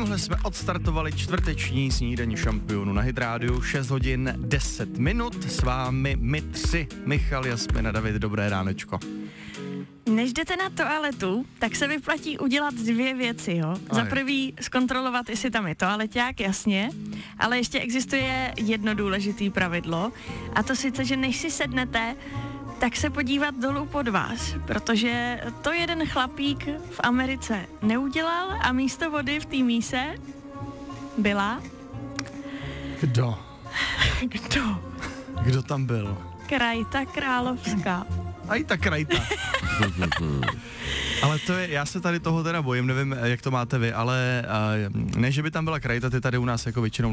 Takhle jsme odstartovali čtvrteční snídaní šampionů na Hit Radio, 6 hodin 10 minut, s vámi my tři, Michal, Jasmina, David, dobré ránečko. Než jdete na toaletu, tak se vyplatí udělat 2 věci, jo. Za prvý zkontrolovat, jestli tam je toaleťák, jasně, ale ještě existuje jedno důležité pravidlo, a to sice, že než si sednete, tak se podívat dolů pod vás, protože to jeden chlapík v Americe neudělal a místo vody v té míse byla... Kdo? Kdo? Kdo tam byl? Krajta královská. Aj ta krajta. Ale to je, já se tady toho teda bojím, nevím, jak to máte vy, ale ne, že by tam byla krajta, ty tady u nás jako většinou